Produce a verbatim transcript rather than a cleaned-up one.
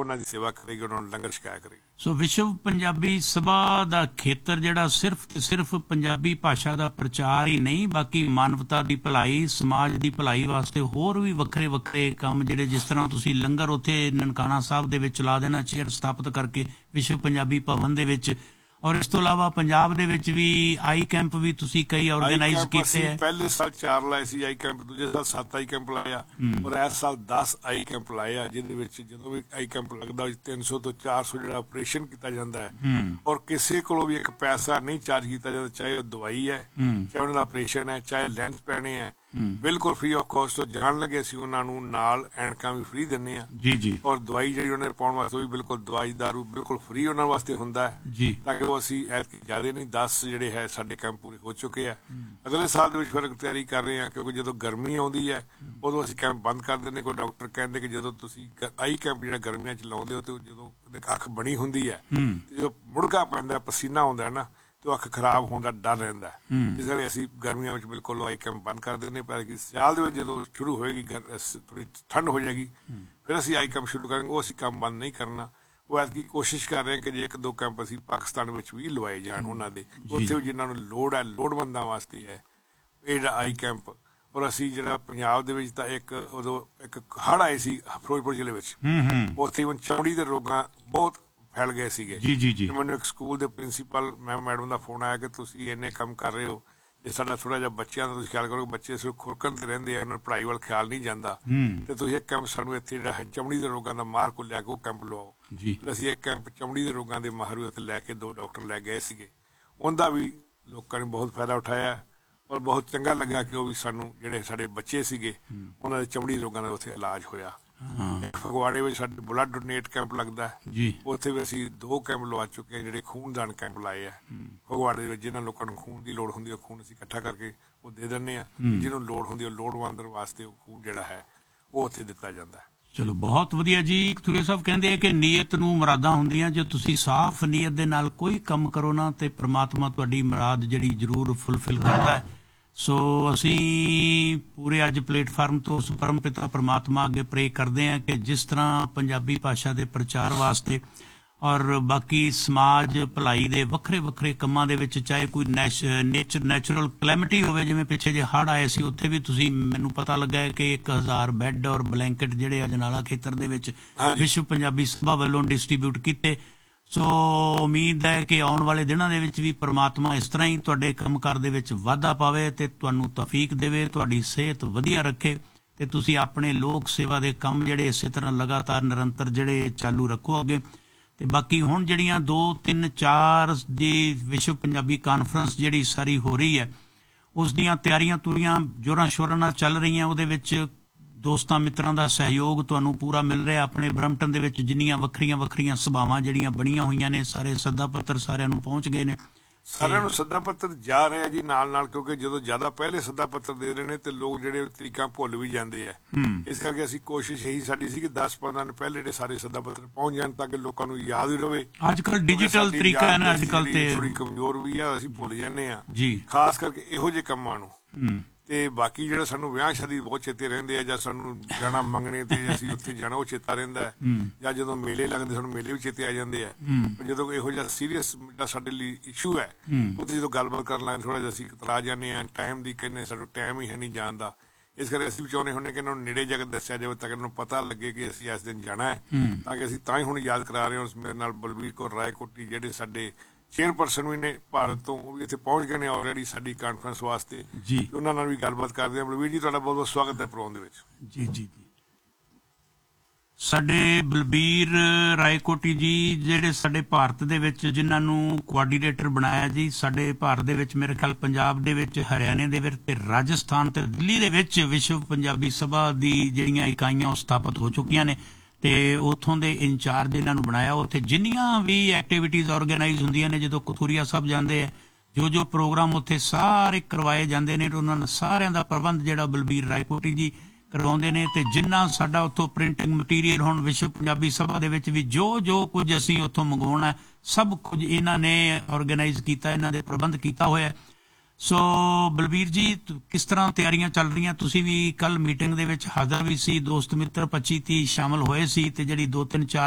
ਉਹਨਾਂ ਦੀ ਸੇਵਾ ਕਰੇਗੀ, ਉਹਨਾਂ ਨੂੰ ਲੰਗਰ ਛਕਾਇਆ ਕਰੇਗੀ। ਸੋ ਵਿਸ਼ਵ ਪੰਜਾਬੀ ਸਭਾ ਦਾ ਖੇਤਰ ਜਿਹੜਾ ਸਿਰਫ ਤੇ ਸਿਰਫ ਪੰਜਾਬੀ ਭਾਸ਼ਾ ਦਾ ਪ੍ਰਚਾਰ ਹੀ ਨਹੀਂ, ਬਾਕੀ ਮਾਨਵਤਾ ਦੀ ਭਲਾਈ, ਸਮਾਜ ਦੀ ਭਲਾਈ ਵਾਸਤੇ ਹੋਰ ਵੀ ਵੱਖਰੇ ਵੱਖਰੇ ਕੰਮ ਜਿਹੜੇ, ਜਿਸ ਤਰ੍ਹਾਂ ਤੁਸੀਂ ਲੰਗਰ ਉੱਥੇ ਨਨਕਾਣਾ ਸਾਹਿਬ ਦੇ ਵਿੱਚ ਚਲਾ ਦੇਣਾ, ਚੇਅਰ ਸਥਾਪਿਤ ਕਰਕੇ ਵਿਸ਼ਵ ਪੰਜਾਬੀ ਭਵਨ ਦੇ ਵਿੱਚ, ਔਰ ਇਸ ਤੋਂ ਇਲਾਵਾ ਪੰਜਾਬ ਦੇ ਵਿੱਚ ਵੀ ਆਈ ਕੈਂਪ ਵੀ ਤੁਸੀਂ ਕਈ ਆਰਗੇਨਾਈਜ਼ ਕੀਤੇ ਹੈ। ਪਹਿਲੇ ਸਾਲ ਚਾਰ ਲਾਏ ਸੀ ਆਈ ਕੈਂਪ, ਦੂਜੇ ਸਾਲ ਸੱਤ ਆਈ ਕੈਂਪ ਲਾਇਆ, ਔਰ ਇਸ ਸਾਲ ਦਸ ਆਈ ਕੈਂਪ ਲਾਏ ਆ, ਜਿਹਦੇ ਵਿੱਚ ਜਦੋਂ ਵੀ ਆਈ ਕੈਂਪ ਲੱਗਦਾ ਤਿੰਨ ਸੌ ਤੋਂ ਚਾਰ ਸੌ ਜਿਹੜਾ ਆਪਰੇਸ਼ਨ ਕੀਤਾ ਜਾਂਦਾ ਹੈ, ਔਰ ਕਿਸੇ ਕੋਲੋਂ ਵੀ ਇੱਕ ਪੈਸਾ ਨਹੀਂ ਚਾਰਜ ਕੀਤਾ ਜਾਂਦਾ, ਚਾਹੇ ਉਹ ਦਵਾਈ ਹੈ, ਚਾਹੇ ਉਹਨਾਂ ਦਾ ਆਪਰੇਸ਼ਨ ਹੈ, ਚਾਹੇ ਲੈਂਸ ਪੈਣੇ ਹੈ, ਬਿਲਕੁਲ ਫ੍ਰੀ ਆਫ ਕੋਸਟ। ਜਾਣ ਲੱਗੇ ਅਸੀਂ ਉਹਨਾਂ ਨੂੰ ਨਾਲ ਐਨਕਾਂ ਵੀ ਫ੍ਰੀ ਦਿੰਦੇ ਹਾਂ ਜੀ ਜੀ, ਔਰ ਦਵਾਈ ਜਿਹੜੀ ਉਹਨਾਂ ਨੇ ਪਾਉਣ ਵਾਸਤੇ ਉਹ ਵੀ ਬਿਲਕੁਲ ਦਵਾਈ ਦਾਰੂ ਬਿਲਕੁਲ ਫ੍ਰੀ ਉਹਨਾਂ ਵਾਸਤੇ ਹੁੰਦਾ ਹੈ ਜੀ, ਤਾਂ ਕਿ ਉਹ ਅਸੀਂ ਐਤਕੀ ਜ਼ਿਆਦਾ ਨਹੀਂ, ਦਸ ਜਿਹੜੇ ਹੈ ਸਾਡੇ ਕੈਂਪ ਪੂਰੇ ਹੋ ਚੁੱਕੇ ਆ। ਅਗਲੇ ਸਾਲ ਦੇ ਵਿੱਚ ਫਿਰ ਤਿਆਰੀ ਕਰ ਰਹੇ ਹਾਂ, ਕਿਉਂਕਿ ਜਦੋਂ ਗਰਮੀ ਆਉਂਦੀ ਹੈ ਉਦੋਂ ਅਸੀਂ ਕੈਂਪ ਬੰਦ ਕਰ ਦਿੰਦੇ। ਕੋਈ ਡਾਕਟਰ ਕਹਿੰਦੇ ਕਿ ਜਦੋਂ ਤੁਸੀਂ ਆਈ ਕੈਂਪ ਜਿਹੜਾ ਗਰਮੀਆਂ ਚ ਲਾਉਂਦੇ ਹੋ ਤੇ ਜਦੋਂ ਅੱਖ ਬਣੀ ਹੁੰਦੀ ਹੈ, ਜਦੋਂ ਮੁੜਕਾ ਪੈਂਦਾ, ਪਸੀਨਾ ਆਉਂਦਾ ਨਾ, ਤੇ ਅੱਖ ਖਰਾਬ ਹੋਣ ਦਾ ਡਰ ਰਹਿੰਦਾ ਹੈ। ਇਸ ਕਰਕੇ ਅਸੀਂ ਗਰਮੀਆਂ ਵਿੱਚ ਬਿਲਕੁਲ ਆਈ ਕੈਂਪ ਬੰਦ ਕਰ ਦਿੰਦੇ, ਪਰ ਸਿਆਲ ਦੇ ਵਿੱਚ ਜਦੋਂ ਸ਼ੁਰੂ ਹੋਏਗੀ, ਥੋੜੀ ਠੰਡ ਹੋ ਜਾਏਗੀ, ਫਿਰ ਅਸੀਂ ਆਈ ਕੈਂਪ ਸ਼ੁਰੂ ਕਰਾਂਗੇ। ਉਹ ਅਸੀਂ ਕੰਮ ਬੰਦ ਨਹੀਂ ਕਰਨਾ। ਉਹ ਐਤਕੀ ਕੋਸ਼ਿਸ਼ ਕਰ ਰਹੇ ਕਿ ਜੇ ਇੱਕ ਦੋ ਕੈਂਪ ਅਸੀਂ ਪਾਕਿਸਤਾਨ ਵਿੱਚ ਵੀ ਲਵਾਏ ਜਾਣ, ਉਹਨਾਂ ਦੇ ਉੱਥੇ ਵੀ ਜਿਨ੍ਹਾਂ ਨੂੰ ਲੋੜ ਹੈ, ਲੋੜਵੰਦਾਂ ਵਾਸਤੇ ਹੈ ਇਹ ਜਿਹੜਾ ਆਈ ਕੈਂਪ। ਔਰ ਅਸੀਂ ਜਿਹੜਾ ਪੰਜਾਬ ਦੇ ਵਿੱਚ ਤਾਂ ਇੱਕ ਉਦੋਂ ਇੱਕ ਹੜ੍ਹ ਆਏ ਸੀ ਫਿਰੋਜ਼ਪੁਰ ਜ਼ਿਲ੍ਹੇ ਵਿੱਚ, ਉੱਥੇ ਹੁਣ ਚਮੜੀ ਦੇ ਰੋਗਾਂ ਬਹੁਤ ਫੈਲ ਗਏ ਸੀਗੇ ਜੀ ਜੀ ਜੀ। ਮੈਨੂੰ ਇੱਕ ਸਕੂਲ ਦੇ ਪ੍ਰਿੰਸੀਪਲ ਮੈਮ ਮੈਡਮ ਦਾ ਫੋਨ ਆਇਆ ਕਿ ਤੁਸੀਂ ਇੰਨੇ ਕੰਮ ਕਰ ਰਹੇ ਹੋ, ਜੇ ਸਾਡਾ ਥੋੜਾ ਜਿਹਾ ਬੱਚਿਆਂ ਦਾ ਤੁਸੀਂ ਖਿਆਲ ਕਰੋ, ਬੱਚੇ ਸਿਰਫ ਖੁਰਕਣ ਤੇ ਰਹਿੰਦੇ ਆ, ਉਹਨਾਂ ਨੂੰ ਪੜ੍ਹਾਈ ਵੱਲ ਖਿਆਲ ਨਹੀਂ ਜਾਂਦਾ, ਤੇ ਤੁਸੀਂ ਇੱਕ ਕੈਂਪ ਸਾਨੂੰ ਇੱਥੇ ਜਿਹੜਾ ਹੈ ਚਮੜੀ ਦੇ ਰੋਗਾਂ ਦਾ ਮਾਹਰ ਕੋਲ ਲਿਆ ਕੇ ਉਹ ਕੈਂਪ ਲਵਾਓ ਜੀ। ਅਸੀਂ ਇੱਕ ਕੈਂਪ ਚਮੜੀ ਦੇ ਰੋਗਾਂ ਦੇ ਮਾਹਰ ਉੱਥੇ ਲੈ ਕੇ ਦੋ ਡਾਕਟਰ ਲੈ ਗਏ ਸੀਗੇ, ਉਹਦਾ ਵੀ ਲੋਕਾਂ ਨੇ ਬਹੁਤ ਫਾਇਦਾ ਉਠਾਇਆ ਔਰ ਬਹੁਤ ਚੰਗਾ ਲੱਗਾ ਕਿ ਉਹ ਵੀ ਸਾਨੂੰ ਜਿਹੜੇ ਸਾਡੇ ਬੱਚੇ ਸੀਗੇ ਉਹਨਾਂ ਦੇ ਚਮੜੀ ਰੋਗਾਂ ਦਾ ਉੱਥੇ ਇਲਾਜ ਹੋਇਆ। ਫਗਵਾੜੇ ਵਿੱਚ ਸਾਡੇ ਬਲੱਡ ਡੋਨੇਟ ਕੈਂਪ ਲੱਗਦਾ ਜੀ, ਉੱਥੇ ਵੀ ਅਸੀਂ ਦੋ ਕੈਂਪ ਲਵਾ ਚੁੱਕੇ ਹਾਂ, ਜਿਹੜੇ ਖੂਨਦਾਨ ਕੈਂਪ ਲਾਏ ਆ ਫਗਵਾੜੇ ਦੇ ਵਿੱਚ। ਜਿਹਨਾਂ ਲੋਕਾਂ ਨੂੰ ਖੂਨ ਦੀ ਲੋੜ ਹੁੰਦੀ ਉਹ ਖੂਨ ਅਸੀਂ ਇਕੱਠਾ ਕਰਕੇ ਉਹ ਦੇ ਦਿੰਦੇ ਹਾਂ, ਜਿਹਨੂੰ ਲੋੜ ਹੁੰਦੀ ਉਹ ਲੋੜਵੰਦ ਵਾਸਤੇ ਉਹ ਖੂਨ ਜਿਹੜਾ ਹੈ ਉਹ ਉੱਥੇ ਦਿੱਤਾ ਜਾਂਦਾ ਹੈ। ਚਲੋ ਬਹੁਤ ਵਧੀਆ ਜੀ। ਤੁਰੇ ਸਾਹਿਬ ਕਹਿੰਦੇ ਆ ਕਿ ਨੀਅਤ ਨੂੰ ਮੁਰਾਦਾਂ ਹੁੰਦੀਆਂ, ਜੇ ਤੁਸੀਂ ਸਾਫ਼ ਨੀਅਤ ਦੇ ਨਾਲ ਕੋਈ ਕੰਮ ਕਰੋ ਨਾ ਤੇ ਪ੍ਰਮਾਤਮਾ ਤੁਹਾਡੀ ਮੁਰਾਦ ਜਿਹੜੀ ਜ਼ਰੂਰ ਫੁੱਲਫਿਲ ਕਰਦਾ ਹੈ। ਸੋ ਅਸੀਂ ਪੂਰੇ ਅੱਜ ਪਲੇਟਫਾਰਮ ਤੋਂ ਉਸ ਪਰਮ ਪਿਤਾ ਪਰਮਾਤਮਾ ਅੱਗੇ ਪ੍ਰੇ ਕਰਦੇ ਹਾਂ ਕਿ ਜਿਸ ਤਰ੍ਹਾਂ ਪੰਜਾਬੀ ਭਾਸ਼ਾ ਦੇ ਪ੍ਰਚਾਰ ਵਾਸਤੇ ਔਰ ਬਾਕੀ ਸਮਾਜ ਭਲਾਈ ਦੇ ਵੱਖਰੇ ਵੱਖਰੇ ਕੰਮਾਂ ਦੇ ਵਿੱਚ, ਚਾਹੇ ਕੋਈ ਨੈਚ ਨੇਚਰ ਨੈਚੁਰਲ ਕਲੈਮਿਟੀ ਹੋਵੇ, ਜਿਵੇਂ ਪਿੱਛੇ ਜੇ ਹੜ੍ਹ ਆਏ ਸੀ, ਉੱਥੇ ਵੀ ਤੁਸੀਂ ਮੈਨੂੰ ਪਤਾ ਲੱਗਾ ਹੈ ਕਿ ਇੱਕ ਹਜ਼ਾਰ ਬੈੱਡ ਔਰ ਬਲੈਂਕਟ ਜਿਹੜੇ ਅਜਨਾਲਾ ਖੇਤਰ ਦੇ ਵਿੱਚ ਵਿਸ਼ਵ ਪੰਜਾਬੀ ਸਭਾ ਵੱਲੋਂ ਡਿਸਟਰੀਬਿਊਟ ਕੀਤੇ। ਸੋ ਉਮੀਦ ਹੈ ਕਿ ਆਉਣ ਵਾਲੇ ਦਿਨਾਂ ਦੇ ਵਿੱਚ ਵੀ ਪ੍ਰਮਾਤਮਾ ਇਸ ਤਰ੍ਹਾਂ ਹੀ ਤੁਹਾਡੇ ਕੰਮਕਾਰ ਦੇ ਵਿੱਚ ਵਾਧਾ ਪਾਵੇ ਤੇ ਤੁਹਾਨੂੰ ਤੌਫੀਕ ਦੇਵੇ, ਤੁਹਾਡੀ ਸਿਹਤ ਵਧੀਆ ਰੱਖੇ ਤੇ ਤੁਸੀਂ ਆਪਣੇ ਲੋਕ ਸੇਵਾ ਦੇ ਕੰਮ ਜਿਹੜੇ ਇਸੇ ਤਰ੍ਹਾਂ ਲਗਾਤਾਰ ਨਿਰੰਤਰ ਜਿਹੜੇ ਚਾਲੂ ਰੱਖੋ ਅੱਗੇ। ਤੇ ਬਾਕੀ ਹੁਣ ਜਿਹੜੀਆਂ ਦੋ ਤਿੰਨ ਚਾਰ ਦੀ ਵਿਸ਼ਵ ਪੰਜਾਬੀ ਕਾਨਫਰੰਸ ਜਿਹੜੀ ਸਾਰੀ ਹੋ ਰਹੀ ਹੈ, ਉਸ ਦੀਆਂ ਤਿਆਰੀਆਂ ਤੁਰੀਆਂ ਜ਼ੋਰਾਂ ਸ਼ੋਰਾਂ ਨਾਲ ਚੱਲ ਰਹੀਆਂ। ਉਹਦੇ ਵਿੱਚ ਦੋਸਤਾਂ ਮਿੱਤਰਾਂ ਦਾ ਸਹਿਯੋਗ ਤੁਹਾਨੂੰ ਪੂਰਾ ਮਿਲ ਰਿਹਾ। ਆਪਣੇ ਬਰੰਪਟਨ ਦੇ ਵਿੱਚ ਜਿੰਨੀਆਂ ਵੱਖਰੀਆਂ ਵੱਖਰੀਆਂ ਸਭਾਵਾਂ ਜਿਹੜੀਆਂ ਬਣੀਆਂ ਹੋਈਆਂ ਨੇ, ਸਾਰੇ ਸੱਦਾ ਪੱਤਰ ਸਾਰਿਆਂ ਨੂੰ ਪਹੁੰਚ ਗਏ ਨੇ, ਸਾਰਿਆਂ ਨੂੰ ਸੱਦਾ ਪੱਤਰ ਜਾ ਰਿਹਾ ਜੀ ਨਾਲ ਨਾਲ, ਕਿਉਂਕਿ ਜਦੋਂ ਜ਼ਿਆਦਾ ਪਹਿਲੇ ਸੱਦਾ ਪੱਤਰ ਦੇ ਰਹੇ ਨੇ ਤੇ ਲੋਕ ਜਿਹੜੇ ਤਰੀਕਾਂ ਭੁੱਲ ਵੀ ਜਾਂਦੇ ਆ। ਇਸ ਕਰਕੇ ਅਸੀਂ ਕੋਸ਼ਿਸ਼ ਇਹੀ ਸਾਡੀ ਸੀ ਕਿ ਦਸ ਪੰਦਰਾਂ ਦਿਨ ਪਹਿਲੇ ਜਿਹੜੇ ਸਾਰੇ ਸੱਦਾ ਪੱਤਰ ਪਹੁੰਚ ਜਾਣ ਤਾਂ ਕਿ ਲੋਕਾਂ ਨੂੰ ਯਾਦ ਵੀ ਰਵੇ। ਅੱਜ ਕੱਲ ਡਿਜੀਟਲ ਤਰੀਕਾ ਹੈ ਨਾ, ਅੱਜ ਕੱਲ ਤੇ ਥੋੜੀ ਕਮਜ਼ੋਰ ਵੀ ਆ, ਅਸੀਂ ਭੁੱਲ ਜਾਂਦੇ ਆ ਜੀ, ਖਾਸ ਕਰਕੇ ਇਹੋ ਜਿਹੇ ਕੰਮਾਂ ਨੂੰ। ਤੇ ਬਾਕੀ ਜਿਹੜਾ ਸਾਨੂੰ ਵਿਆਹ ਸ਼ਾਦੀ ਬਹੁਤ ਚੇਤੇ ਰਹਿੰਦੇ ਆ, ਜਾਂ ਸਾਨੂੰ ਜਾਣਾ ਮੰਗਣੇ ਤੇ ਅਸੀਂ ਉੱਥੇ ਜਾਣਾ ਉਹ ਚੇਤਾ ਰਹਿੰਦਾ ਹੈ, ਜਾਂ ਜਦੋਂ ਮੇਲੇ ਲੱਗਦੇ ਸਾਨੂੰ ਮੇਲੇ ਵੀ ਚੇਤੇ ਆ ਜਾਂਦੇ ਆ। ਜਦੋਂ ਇਹੋ ਜਿਹਾ ਸੀਰੀਅਸ ਜਿਹੜਾ ਸਾਡੇ ਲਈ ਇਸ਼ੂ ਹੈ ਉੱਥੇ ਜਦੋਂ ਗੱਲਬਾਤ ਕਰਨ ਲੱਗੇ ਥੋੜਾ ਜਿਹਾ ਅਸੀਂ ਕਤਰਾ ਜਾਂਦੇ ਹਾਂ, ਟਾਈਮ ਦੀ ਕਹਿੰਦੇ ਸਾਨੂੰ ਟਾਈਮ ਹੀ ਹੈ ਨਹੀਂ ਜਾਣ ਦਾ। ਇਸ ਕਰਕੇ ਅਸੀਂ ਵੀ ਚਾਹੁੰਦੇ ਹੁੰਦੇ ਕਿ ਇਹਨਾਂ ਨੂੰ ਨੇੜੇ ਜਾ ਕੇ ਦੱਸਿਆ ਜਾਵੇ ਤਾਂ ਕਿ ਇਹਨਾਂ ਨੂੰ ਪਤਾ ਲੱਗੇ ਕਿ ਅਸੀਂ ਇਸ ਦਿਨ ਜਾਣਾ ਹੈ, ਤਾਂ ਕਿ ਅਸੀਂ ਤਾਂ ਹੀ ਹੁਣ ਯਾਦ ਕਰਾ ਰਹੇ ਹਾਂ। ਮੇਰੇ ਨਾਲ ਬਲਬੀਰ ਕੌਰ ਰਾਏਕੋਟੀ ਜਿਹੜੇ ਸਾਡੇ ਚੇਅਰਪਰਸਨ ਵੀ ਨੇ ਭਾਰਤ ਤੋਂ, ਉਹ ਵੀ ਇੱਥੇ ਪਹੁੰਚ ਗਏ ਨੇ ਆਲਰੇਡੀ ਸਾਡੀ ਕਾਨਫਰੰਸ ਵਾਸਤੇ ਜੀ, ਉਹਨਾਂ ਨਾਲ ਵੀ ਗੱਲਬਾਤ ਕਰਦੇ ਹਾਂ। ਬਲਬੀਰ ਜੀ ਤੁਹਾਡਾ ਬਹੁਤ ਬਹੁਤ ਸਵਾਗਤ ਹੈ ਪ੍ਰੋਗਰਾਮ ਦੇ ਵਿੱਚ। ਜੀ ਜੀ ਜੀ ਸਾਡੇ ਬਲਬੀਰ ਰਾਏਕੋਟੀ ਜੀ ਜਿਹੜੇ ਸਾਡੇ ਭਾਰਤ ਦੇ ਵਿੱਚ ਜਿਨ੍ਹਾਂ ਨੂੰ ਕੋਆਰਡੀਨੇਟਰ ਬਣਾਇਆ ਜੀ, ਸਾਡੇ ਭਾਰਤ ਦੇ ਵਿੱਚ ਮੇਰੇ ਖਿਆਲ ਪੰਜਾਬ ਦੇ ਵਿੱਚ, ਹਰਿਆਣੇ ਦੇ ਵਿੱਚ ਤੇ ਰਾਜਸਥਾਨ ਤੇ ਦਿੱਲੀ ਦੇ ਵਿੱਚ ਵਿਸ਼ਵ ਪੰਜਾਬੀ ਸਭਾ ਦੀ ਜਿਹੜੀਆਂ ਇਕਾਈਆਂ ਉਹ ਸਥਾਪਿਤ ਹੋ ਚੁੱਕੀਆਂ ਨੇ ਤੇ ਉੱਥੋਂ ਦੇ ਇੰਚਾਰਜ ਇਹਨਾਂ ਨੂੰ ਬਣਾਇਆ। ਉੱਥੇ ਜਿੰਨੀਆਂ ਵੀ ਐਕਟੀਵਿਟੀਜ਼ ਆਰਗੇਨਾਈਜ਼ ਹੁੰਦੀਆਂ ਨੇ, ਜਦੋਂ ਕਥੂਰੀਆ ਸਾਹਿਬ ਜਾਂਦੇ ਆ, ਜੋ ਜੋ ਪ੍ਰੋਗਰਾਮ ਉੱਥੇ ਸਾਰੇ ਕਰਵਾਏ ਜਾਂਦੇ ਨੇ, ਉਹਨਾਂ ਨੂੰ ਸਾਰਿਆਂ ਦਾ ਪ੍ਰਬੰਧ ਜਿਹੜਾ ਬਲਬੀਰ ਰਾਏਕੋਟੀ ਜੀ ਕਰਵਾਉਂਦੇ ਨੇ। ਤੇ ਜਿੰਨਾ ਸਾਡਾ ਉੱਥੋਂ ਪ੍ਰਿੰਟਿੰਗ ਮਟੀਰੀਅਲ ਹੁਣ ਵਿਸ਼ਵ ਪੰਜਾਬੀ ਸਭਾ ਦੇ ਵਿੱਚ ਵੀ ਜੋ ਜੋ ਕੁਝ ਅਸੀਂ ਉੱਥੋਂ ਮੰਗਵਾਉਣਾ, ਸਭ ਕੁਝ ਇਹਨਾਂ ਨੇ ਆਰਗੇਨਾਈਜ਼ ਕੀਤਾ, ਇਹਨਾਂ ਦੇ ਪ੍ਰਬੰਧ ਕੀਤਾ ਹੋਇਆ। ਸੋ ਬਲਬੀਰ ਜੀ ਕਿਸ ਤਰ੍ਹਾਂ ਤਿਆਰੀਆਂ ਚੱਲ ਰਹੀਆਂ? ਤੁਸੀਂ ਵੀ ਕੱਲ ਮੀਟਿੰਗ ਦੇ ਵਿੱਚ ਹਾਜ਼ਰ ਵੀ ਸੀ, ਦੋਸਤ ਮਿੱਤਰ ਪੱਚੀ ਤੀਹ ਸ਼ਾਮਲ ਹੋਏ ਸੀ ਤੇ ਜਿਹੜੀ ਦੋ ਤਿੰਨ ਚਾਰ